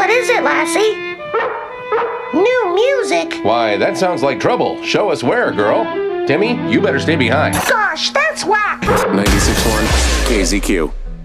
What is it, Lassie? New music? Why, that sounds like trouble. Show us where, girl. Timmy, you better stay behind. Gosh, that's whack. 96.1 KZQ.